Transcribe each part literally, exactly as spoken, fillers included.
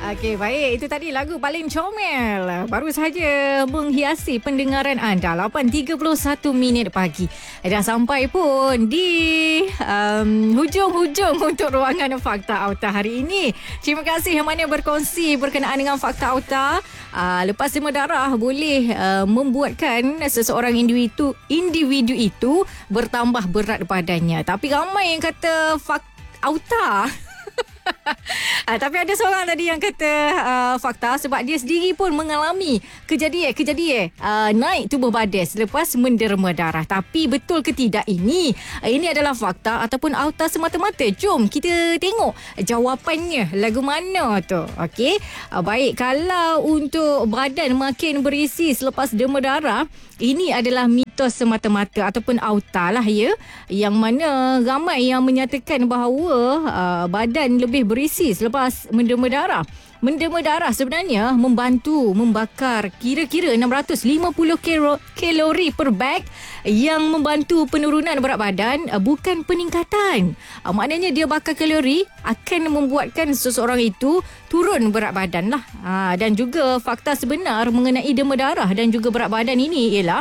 Okey, baik. Itu tadi lagu paling comel. Baru saja menghiasi pendengaran anda. lapan tiga puluh satu minit pagi. Dah sampai pun di um, hujung-hujung untuk ruangan Fakta Auta hari ini. Terima kasih yang mana berkongsi berkenaan dengan Fakta Auta. Uh, lepas demam darah boleh uh, membuatkan seseorang individu, individu itu bertambah berat badannya. Tapi ramai yang kata Fakta Auta Ah, tapi ada seorang tadi yang kata uh, fakta sebab dia sendiri pun mengalami kejadian-kejadian uh, naik tubuh badan selepas menderma darah. Tapi betul ke tidak ini? Uh, ini adalah fakta ataupun auta semata-mata? Jom kita tengok jawapannya lagu mana tu. Okey. Uh, baik, kalau untuk badan makin berisi selepas derma darah, ini adalah mitos semata-mata ataupun auta lah ya, yang mana ramai yang menyatakan bahawa uh, badan lebih berisi selepas menderma darah. Menderma darah sebenarnya membantu membakar kira-kira enam ratus lima puluh kalori per beg yang membantu penurunan berat badan, bukan peningkatan. Maknanya dia bakar kalori akan membuatkan seseorang itu turun berat badan lah. Dan juga fakta sebenar mengenai derma darah dan juga berat badan ini ialah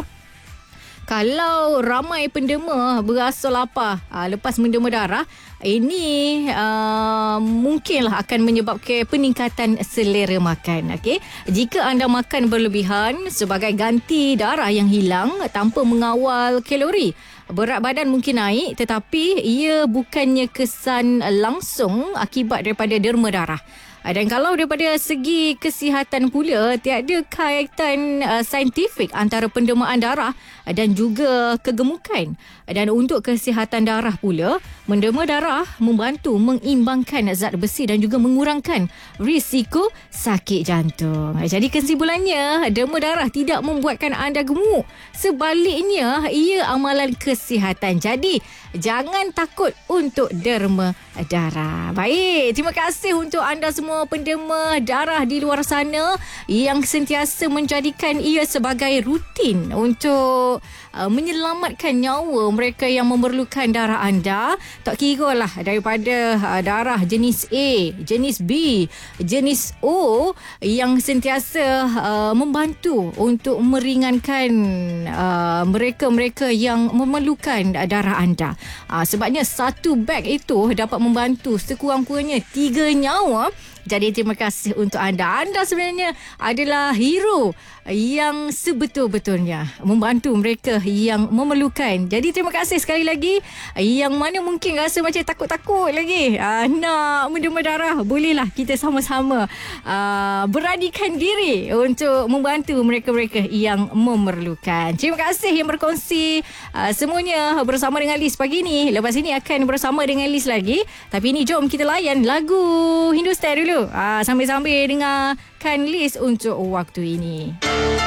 kalau ramai penderma berasa lapar aa, lepas menderma darah, ini aa, mungkinlah akan menyebabkan peningkatan selera makan. Okey, jika anda makan berlebihan sebagai ganti darah yang hilang tanpa mengawal kalori, berat badan mungkin naik, tetapi ia bukannya kesan langsung akibat daripada derma darah. Dan kalau daripada segi kesihatan pula, tiada kaitan uh, saintifik antara pendermaan darah dan juga kegemukan. Dan untuk kesihatan darah pula, menderma darah membantu mengimbangkan zat besi dan juga mengurangkan risiko sakit jantung. Jadi kesimpulannya, derma darah tidak membuatkan anda gemuk. Sebaliknya, ia amalan kesihatan. Jadi, jangan takut untuk derma darah. Baik, terima kasih untuk anda semua penderma darah di luar sana yang sentiasa menjadikan ia sebagai rutin untuk uh, menyelamatkan nyawa mereka yang memerlukan darah anda. Tak kira lah daripada uh, darah jenis A, jenis B, jenis O, yang sentiasa uh, membantu untuk meringankan uh, mereka-mereka yang memerlukan darah anda. Uh, sebabnya satu beg itu dapat membantu sekurang-kurangnya tiga nyawa. Jadi terima kasih untuk anda. Anda sebenarnya adalah hero yang sebetul-betulnya membantu mereka yang memerlukan. Jadi terima kasih sekali lagi. Yang mana mungkin rasa macam takut-takut lagi uh, nak menderma darah, bolehlah kita sama-sama uh, beranikan diri untuk membantu mereka-mereka yang memerlukan. Terima kasih yang berkongsi uh, semuanya bersama dengan Liz pagi ni. Lepas ini akan bersama dengan Liz lagi. Tapi ni jom kita layan lagu Hindustan dulu. Ah, sambil-sambil dengarkan Liz untuk waktu ini.